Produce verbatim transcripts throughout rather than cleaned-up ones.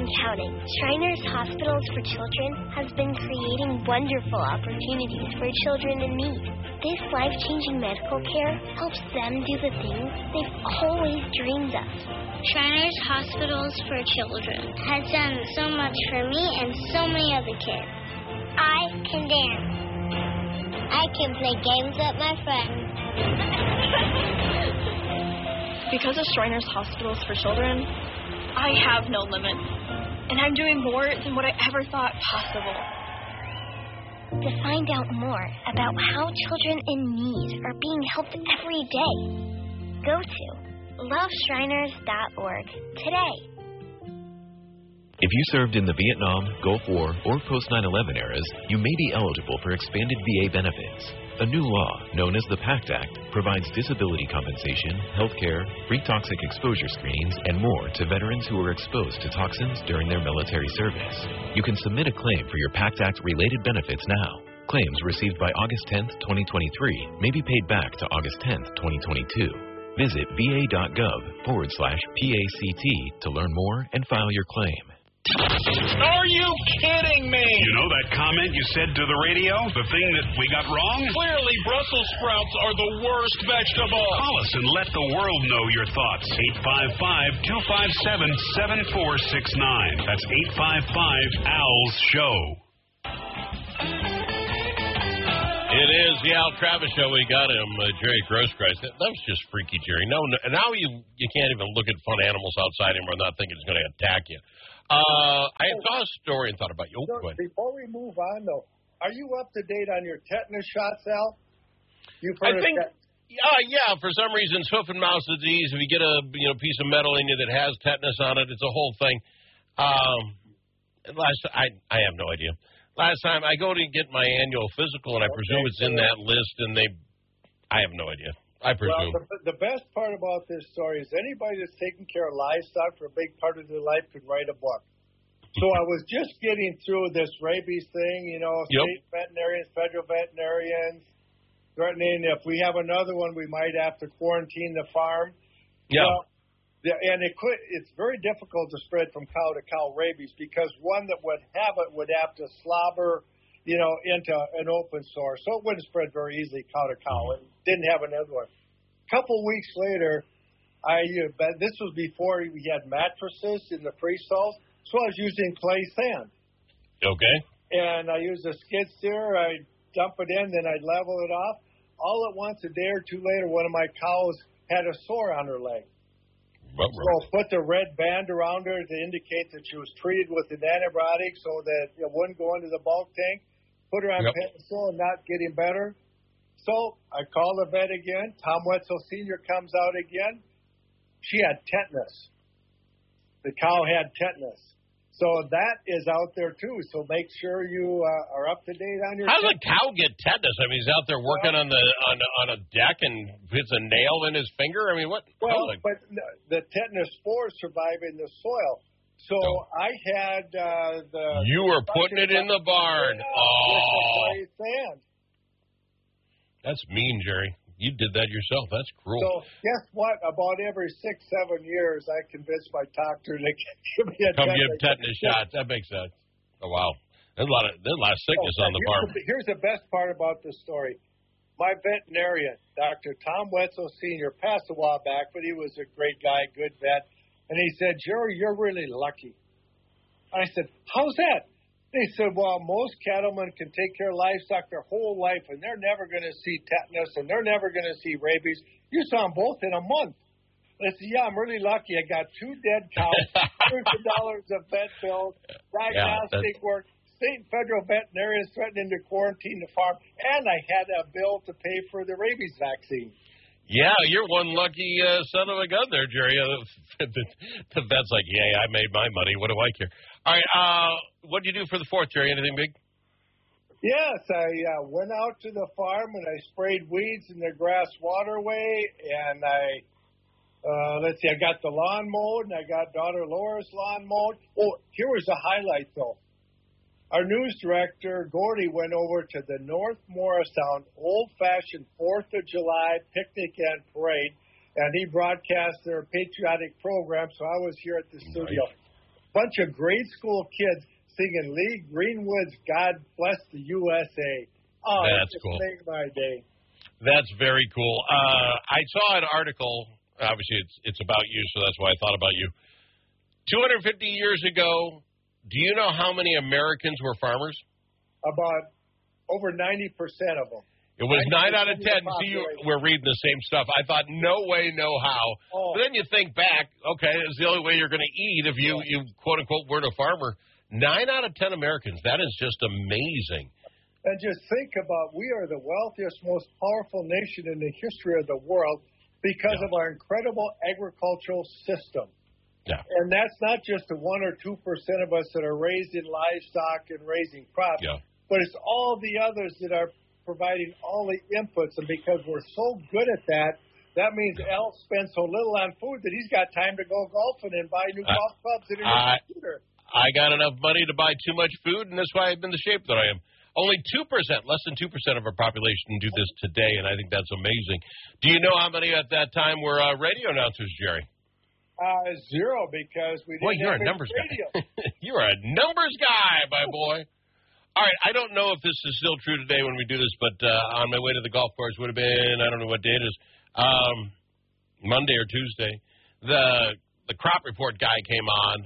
counting. Shriners Hospitals for Children has been creating wonderful opportunities for children in need. This life-changing medical care helps them do the things they've always dreamed of. Shriners Hospitals for Children has done so much for me and so many other kids. I can dance. I can play games with my friends. Because of Shriners Hospitals for Children, I have no limits. And I'm doing more than what I ever thought possible. To find out more about how children in need are being helped every day, go to love shriners dot org today. If you served in the Vietnam, Gulf War, or post nine eleven eras, you may be eligible for expanded V A benefits. A new law, known as the PACT Act, provides disability compensation, health care, free toxic exposure screenings, and more to veterans who are exposed to toxins during their military service. You can submit a claim for your PACT Act-related benefits now. Claims received by August tenth, twenty twenty-three may be paid back to August tenth, twenty twenty-two. Visit va.gov forward slash PACT to learn more and file your claim. Are you kidding me? You know that comment you said to the radio? The thing that we got wrong? Clearly, Brussels sprouts are the worst vegetable. Call us and let the world know your thoughts. eight five five, two five seven, seven four six nine. That's eight five five, A L S show. It is the Al Travis Show. We got him, uh, Jerry Grosskreis. That, that was just freaky, Jerry. No, no, now you you can't even look at fun animals outside him or not thinking it's going to attack you. Uh, I saw a story and thought about you. Oh, so, before we move on, though, are you up to date on your tetanus shots, Al? You've heard I think, of yeah, yeah. For some reason, hoof and mouth disease. If you get a you know piece of metal in you that has tetanus on it, it's a whole thing. Um, last, I I have no idea. Last time I go to get my annual physical, and I okay, presume it's in that list, and they, I have no idea. I presume. Well, the, the best part about this story is anybody that's taking care of livestock for a big part of their life could write a book. So I was just getting through this rabies thing, you know, state yep. veterinarians, federal veterinarians, threatening if we have another one, we might have to quarantine the farm. Yeah. Well, the, and it could, it's very difficult to spread from cow to cow rabies because one that would have it would have to slobber, you know, into an open sore. So it wouldn't spread very easily cow to cow. It didn't have another one. A couple weeks later, I uh, this was before we had mattresses in the pre-stalls, so I was using clay sand. Okay. And I used a skid steer. I'd dump it in, then I'd level it off. All at once, a day or two later, one of my cows had a sore on her leg. What, so I put the red band around her to indicate that she was treated with an antibiotic so that it wouldn't go into the bulk tank. Put her on yep. penicillin, not getting better. So I call the vet again. Tom Wetzel Senior comes out again. She had tetanus. The cow had tetanus. So that is out there, too. So make sure you uh, are up to date on your How does tetanus. a cow get tetanus? I mean, he's out there working well, on the on on a deck and hits a nail in his finger? I mean, what? Well, like... but the tetanus spores survive in the soil. So oh. I had uh, the... You were putting it in the barn. Oh. Sand. That's mean, Jerry. You did that yourself. That's cruel. So guess what? About every six, seven years, I convince my doctor to give me a Come tetanus. give tetanus shots. That makes sense. Oh, wow. There's a lot of, there's a lot of sickness oh, on the here's farm. The, here's the best part about this story. My veterinarian, Doctor Tom Wetzel Senior, passed a while back, but he was a great guy, good vet. And he said, Jerry, you're really lucky. I said, how's that? They said, well, most cattlemen can take care of livestock their whole life, and they're never going to see tetanus, and they're never going to see rabies. You saw them both in a month. I said, yeah, I'm really lucky. I got two dead cows, hundreds of dollars of vet bills, diagnostic yeah, work, state and federal veterinarians threatening to quarantine the farm, and I had a bill to pay for the rabies vaccine. Yeah, you're one lucky uh, son of a gun there, Jerry. the, the vet's like, yeah, I made my money. What do I care? All right, uh, what did you do for the fourth, Jerry? Anything big? Yes, I uh, went out to the farm and I sprayed weeds in the grass waterway, and I, uh, let's see, I got the lawn mowed, and I got daughter Laura's lawn mowed. Oh, here was the highlight, though. Our news director, Gordy, went over to the North Morristown old-fashioned fourth of July picnic and parade, and he broadcast their patriotic program, so I was here at the studio. bunch of grade school kids singing Lee Greenwood's God Bless the U S A. Oh, that's it just cool. made my day. That's very cool. Uh, I saw an article. Obviously, it's it's about you, so that's why I thought about you. two hundred fifty years ago, do you know how many Americans were farmers? About over ninety percent of them. It was nine out of ten. See, you we're reading the same stuff. I thought, no way, no how. Oh. But then you think back, okay, it's the only way you're going to eat if you, you quote-unquote, weren't a farmer. Nine out of ten Americans. That is just amazing. And just think about, we are the wealthiest, most powerful nation in the history of the world because Yeah. of our incredible agricultural system. Yeah. And that's not just the one or two percent of us that are raised in livestock and raising crops, Yeah. but it's all the others that are providing all the inputs. And because we're so good at that, that means Yeah. Al spends so little on food that he's got time to go golfing and buy new I- golf clubs and a new I- computer. I got enough money to buy too much food, and that's why I'm in the shape that I am. Only two percent, less than two percent of our population do this today, and I think that's amazing. Do you know how many at that time were uh, radio announcers, Jerry? Uh, zero, because we didn't Boy, you're have a any numbers radio. guy. You're a numbers guy, my boy. All right, I don't know if this is still true today when we do this, but uh, on my way to the golf course would have been, I don't know what day it is, um, Monday or Tuesday. The the crop report guy came on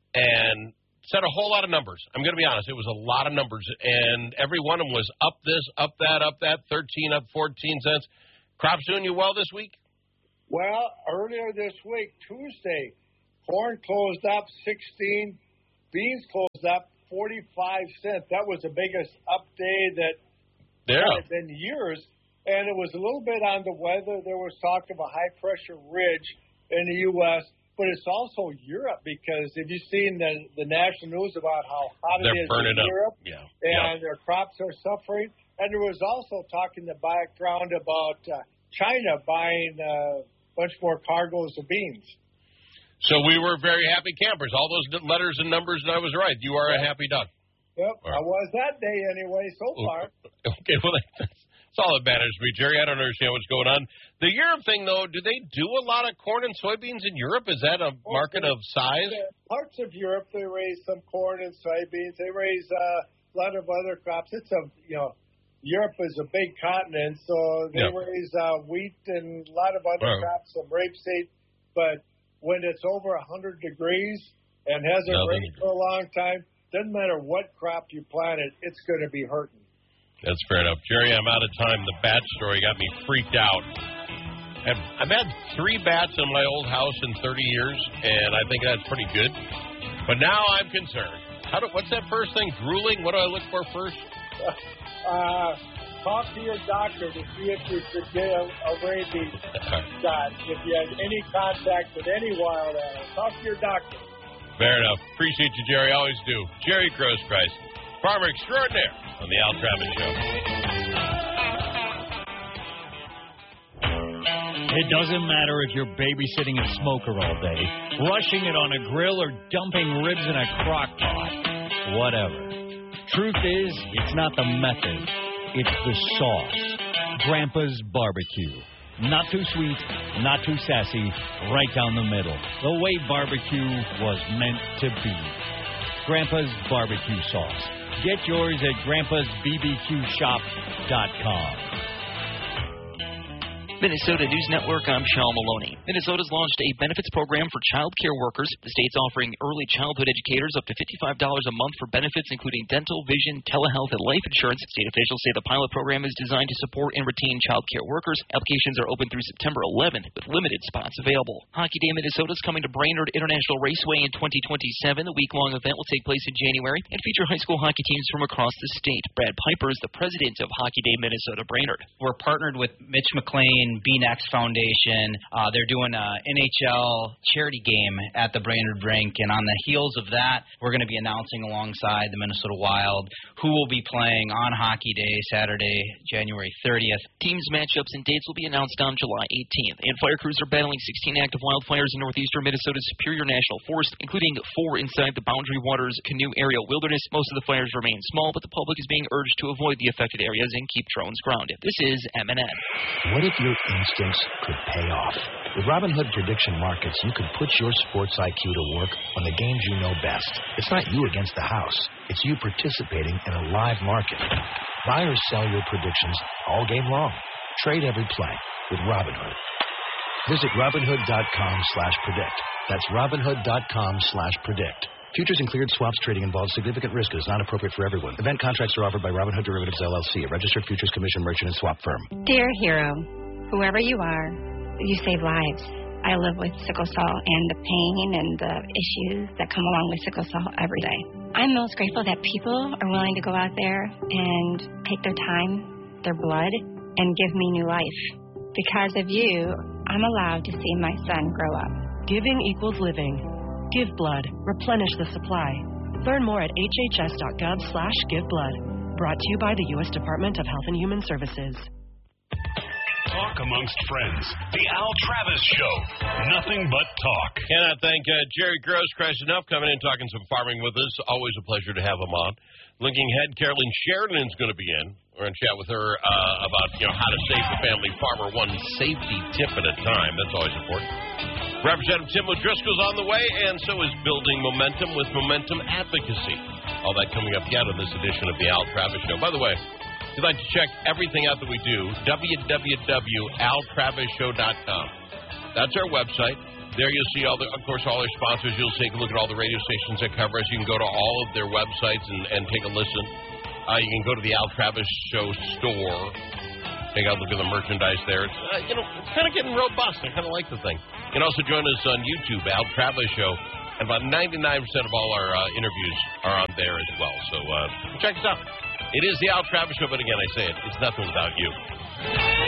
and said a whole lot of numbers. I'm going to be honest, it was a lot of numbers, and every one of them was up this, up that, up that, thirteen, up fourteen cents. Crops doing you well this week? Well, earlier this week, Tuesday, corn closed up sixteen, beans closed up forty-five cents. That was the biggest up day that Yeah. had been years, and it was a little bit on the weather. There was talk of a high-pressure ridge in the U S, but it's also Europe, because have you seen the, the national news about how hot They're it is burning in up. Europe? Yeah. And yeah. their crops are suffering. And there was also talk in the background about uh, China buying a bunch more cargoes of beans. So we were very happy campers. All those letters and numbers, and I was right. You are a happy duck. Yep, Right. I was that day anyway, so far. Okay, well, that's, that's all that matters to me, Jerry. I don't understand what's going on. The Europe thing, though, do they do a lot of corn and soybeans in Europe? Is that a market of size? Yeah, parts of Europe, they raise some corn and soybeans. They raise uh, a lot of other crops. It's a, you know, Europe is a big continent, so they Yeah. raise uh, wheat and a lot of other Wow. crops, some rapeseed. But when it's over one hundred degrees and hasn't No, then- rained for a long time, doesn't matter what crop you planted, it's going to be hurting. That's fair enough. Jerry, I'm out of time. The bat story got me freaked out. I've, I've had three bats in my old house in thirty years, and I think that's pretty good. But now I'm concerned. How do, what's that first thing? Drooling? What do I look for first? Uh, talk to your doctor to see if you should get a, a rabies shot. If you have any contact with any wild animal, talk to your doctor. Fair enough. Appreciate you, Jerry. Always do. Jerry Grosskreis, farmer extraordinaire on the Al Travis Show. It doesn't matter if you're babysitting a smoker all day, rushing it on a grill, or dumping ribs in a crock pot. Whatever. Truth is, it's not the method. It's the sauce. Grandpa's Barbecue. Not too sweet, not too sassy, right down the middle. The way barbecue was meant to be. Grandpa's Barbecue Sauce. Get yours at grandpas b b q shop dot com. Minnesota News Network, I'm Shaw Maloney. Minnesota's launched a benefits program for child care workers. The state's offering early childhood educators up to fifty-five dollars a month for benefits, including dental, vision, telehealth, and life insurance. State officials say the pilot program is designed to support and retain child care workers. Applications are open through September eleventh, with limited spots available. Hockey Day Minnesota is coming to Brainerd International Raceway in twenty twenty-seven. The week-long event will take place in January and feature high school hockey teams from across the state. Brad Piper is the president of Hockey Day Minnesota Brainerd. We're partnered with Mitch McLean, B N X Foundation. Uh, they're doing a N H L charity game at the Brainerd rink, and on the heels of that, we're going to be announcing alongside the Minnesota Wild who will be playing on Hockey Day, Saturday, January thirtieth. Teams, matchups, and dates will be announced on July eighteenth. And fire crews are battling sixteen active wildfires in northeastern Minnesota's Superior National Forest, including four inside the Boundary Waters Canoe Area Wilderness. Most of the fires remain small, but the public is being urged to avoid the affected areas and keep drones grounded. This is M N N. What if your instincts could pay off? With Robinhood Prediction Markets, you can put your sports I Q to work on the games you know best. It's not you against the house. It's you participating in a live market. Buy or sell your predictions all game long. Trade every play with Robinhood. Visit Robinhood.com slash predict. That's Robinhood.com slash predict. Futures and cleared swaps trading involves significant risk and is not appropriate for everyone. Event contracts are offered by Robinhood Derivatives, L L C, a registered futures commission merchant and swap firm. Dear hero, whoever you are, you save lives. I live with sickle cell and the pain and the issues that come along with sickle cell every day. I'm most grateful that people are willing to go out there and take their time, their blood, and give me new life. Because of you, I'm allowed to see my son grow up. Giving equals living. Give blood. Replenish the supply. Learn more at hhs.gov slash give blood. Brought to you by the U S Department of Health and Human Services. Talk amongst friends. The Al Travis Show. Nothing but talk. Cannot thank uh, Jerry Grosskreutz enough coming in talking some farming with us. Always a pleasure to have him on. Looking ahead, Carolyn Sheridan's going to be in. We're going to chat with her uh, about you know how to save the family farmer one safety tip at a time. That's always important. Representative Tim O'Driscoll's on the way, and so is building momentum with Momentum Advocacy. All that coming up yet on this edition of the Al Travis Show. By the way, if you'd like to check everything out that we do, w w w dot al travis show dot com. That's our website. There you'll see, all the, of course, all our sponsors. You'll take a look at all the radio stations that cover us. You can go to all of their websites and, and take a listen. Uh, you can go to the Al Travis Show store. Take a look at the merchandise there. It's, uh, you know, it's kind of getting robust. I kind of like the thing. You can also join us on YouTube, Al Travis Show. And about ninety-nine percent of all our uh, interviews are on there as well. So uh, check us out. It is the Al Travis Show, but again, I say it, it's nothing without you.